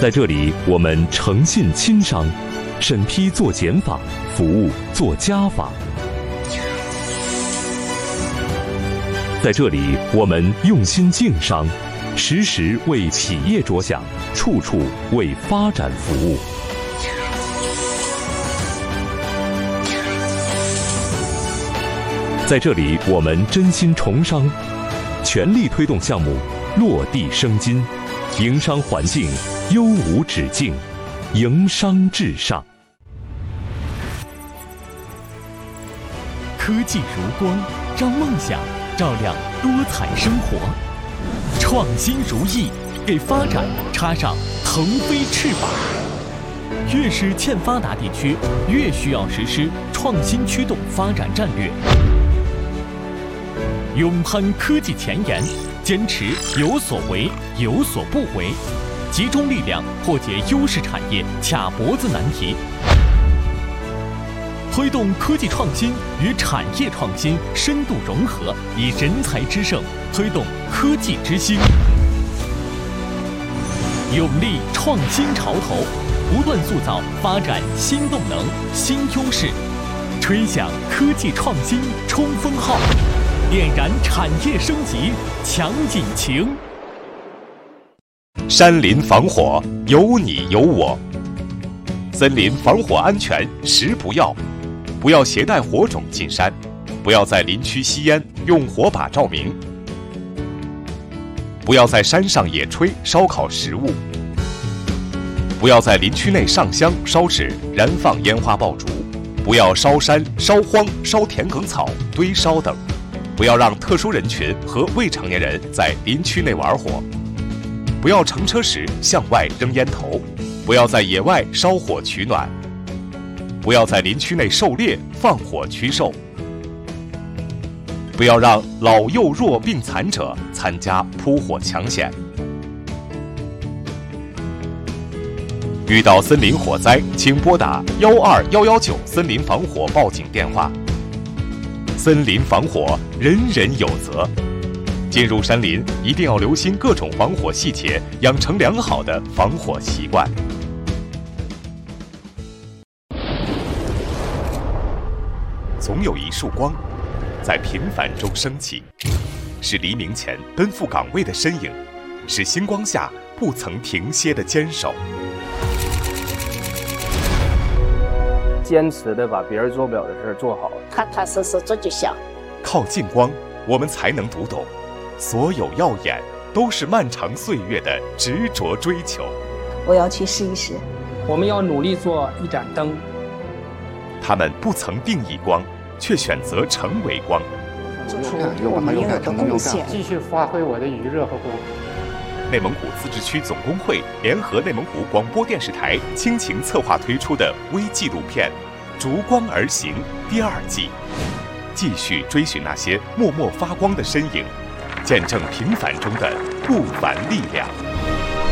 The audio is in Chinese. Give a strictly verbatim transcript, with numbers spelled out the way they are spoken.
在这里，我们诚信亲商，审批做减法，服务做加法。在这里，我们用心经商，时时为企业着想，处处为发展服务。在这里，我们真心从商，全力推动项目落地生金，营商环境优无止境，营商至上。 科技如光，让梦想照亮多彩生活；创新如翼，给发展插上腾飞翅膀。越是欠发达地区，越需要实施创新驱动发展战略，勇攀科技前沿，坚持有所为有所不为，集中力量破解优势产业卡脖子难题，推动科技创新与产业创新深度融合，以人才之盛推动科技之兴，勇立创新潮头，不断塑造发展新动能、新优势，吹响科技创新冲锋号，点燃产业升级强引擎。 山林防火，有你有我。森林防火安全十不要：不要携带火种进山，不要在林区吸烟用火把照明，不要在山上野炊烧烤食物，不要在林区内上香烧纸燃放烟花爆竹，不要烧山烧荒烧田埂草堆烧等，不要让特殊人群和未成年人在林区内玩火，不要乘车时向外扔烟头，不要在野外烧火取暖，不要在林区内狩猎放火驱兽，不要让老幼弱病残者参加扑火抢险。遇到森林火灾，请拨打幺二幺幺九森林防火报警电话。森林防火，人人有责。进入山林，一定要留心各种防火细节，养成良好的防火习惯。总有一束光，在平凡中升起，是黎明前奔赴岗位的身影，是星光下不曾停歇的坚守。 坚持的把别人做不了的事做好， 踏踏实实做就行。 靠近光，我们才能读懂，所有耀眼都是漫长岁月的执着追求。 我要去试一试。 我们要努力做一盏灯。 他们不曾定义光，却选择成为光。 做出我们应有的贡献， 继续发挥我的余热和光。 内蒙古自治区总工会联合内蒙古广播电视台倾情策划推出的微纪录片《逐光而行》第二季，继续追寻那些默默发光的身影，见证平凡中的不凡力量。